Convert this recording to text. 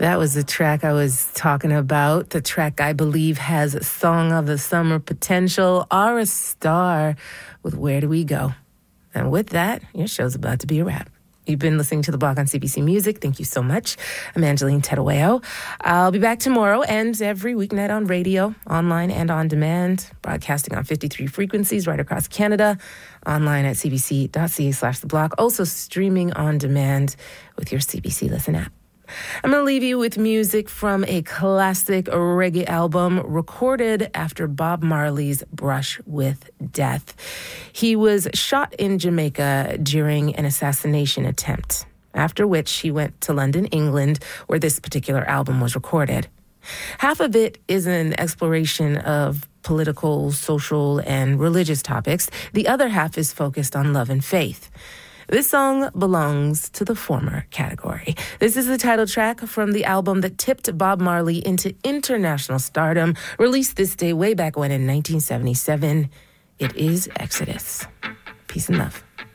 That was the track I was talking about. The track I believe has Song of the Summer potential. Ara Star with Where Do We Go? And with that, your show's about to be a wrap. You've been listening to The Block on CBC Music. Thank you so much. I'm Angeline Tedaweo. I'll be back tomorrow and every weeknight on radio, online and on demand, broadcasting on 53 frequencies right across Canada, online at cbc.ca/theblock, also streaming on demand with your CBC Listen app. I'm going to leave you with music from a classic reggae album recorded after Bob Marley's brush with death. He was shot in Jamaica during an assassination attempt, after which he went to London, England, where this particular album was recorded. Half of it is an exploration of political, social, and religious topics. The other half is focused on love and faith. This song belongs to the former category. This is the title track from the album that tipped Bob Marley into international stardom, released this day way back when in 1977. It is Exodus. Peace and love.